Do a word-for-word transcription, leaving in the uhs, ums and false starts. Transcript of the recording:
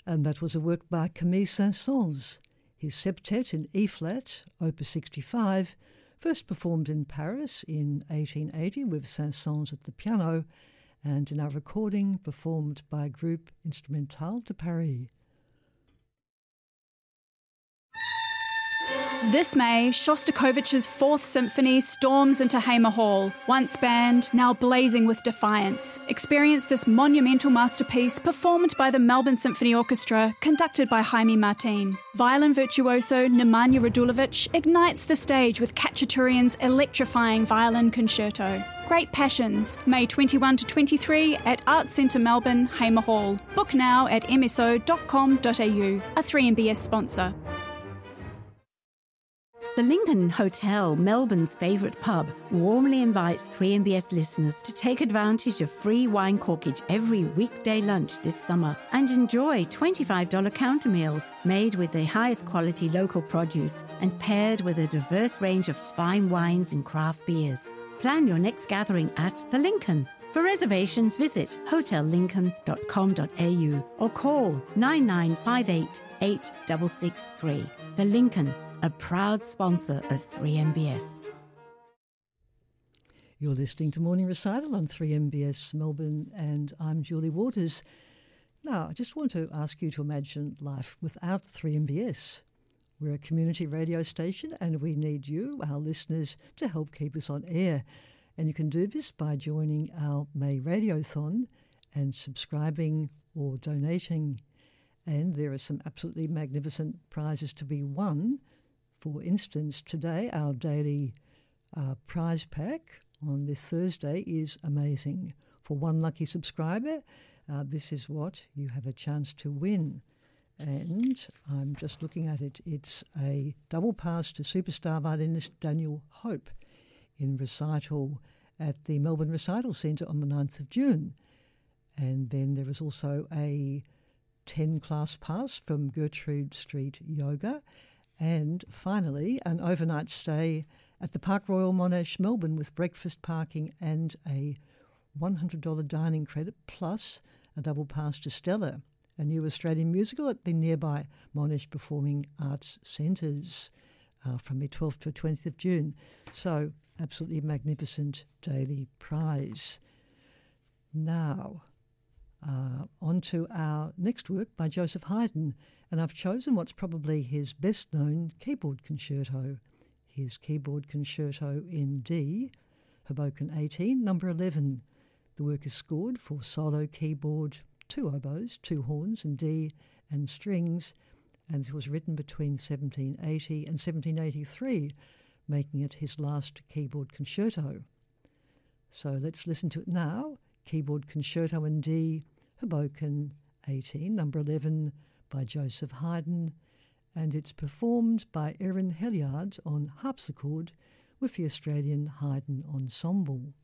And that was a work by Camille Saint-Saëns, his septet in E-flat, Opus sixty-five, first performed in Paris in eighteen eighty with Saint-Saëns at the piano, and in our recording performed by Groupe Instrumentale de Paris. This May, Shostakovich's Fourth Symphony storms into Hamer Hall. Once banned, now blazing with defiance. Experience this monumental masterpiece performed by the Melbourne Symphony Orchestra, conducted by Jaime Martin. Violin virtuoso Nemanja Radulovic ignites the stage with Khachaturian's electrifying violin concerto. Great Passions, May twenty-first to twenty-third at Arts Centre Melbourne, Hamer Hall. Book now at m s o dot com dot a u, a three M B S sponsor. The Lincoln Hotel, Melbourne's favourite pub, warmly invites three M B S listeners to take advantage of free wine corkage every weekday lunch this summer and enjoy twenty-five dollars counter meals made with the highest quality local produce and paired with a diverse range of fine wines and craft beers. Plan your next gathering at The Lincoln. For reservations, visit hotel lincoln dot com dot a u or call nine nine five eight, eight six six three. The Lincoln, a proud sponsor of three M B S. You're listening to Morning Recital on three M B S Melbourne, and I'm Julie Waters. Now, I just want to ask you to imagine life without three M B S. We're a community radio station and we need you, our listeners, to help keep us on air. And you can do this by joining our May Radiothon and subscribing or donating. And there are some absolutely magnificent prizes to be won. For instance, today our daily uh, prize pack on this Thursday is amazing. For one lucky subscriber, uh, this is what you have a chance to win. And I'm just looking at it. It's a double pass to superstar violinist Daniel Hope in recital at the Melbourne Recital Centre on the ninth of June. And then there is also a ten class pass from Gertrude Street Yoga. And finally, an overnight stay at the Park Royal Monash, Melbourne, with breakfast, parking and a one hundred dollars dining credit, plus a double pass to Stella, a new Australian musical at the nearby Monash Performing Arts Centres uh, from the twelfth to twentieth of June. So, absolutely magnificent daily prize. Now, uh, on to our next work by Joseph Haydn, and I've chosen what's probably his best-known keyboard concerto, his keyboard concerto in D, Hoboken eighteen, number eleven. The work is scored for solo keyboard, two oboes, two horns in D and strings, and it was written between seventeen eighty and seventeen eighty-three, making it his last keyboard concerto. So let's listen to it now, Keyboard Concerto in D, Hoboken eighteen, number eleven, by Joseph Haydn, and it's performed by Erin Heliard on harpsichord with the Australian Haydn Ensemble.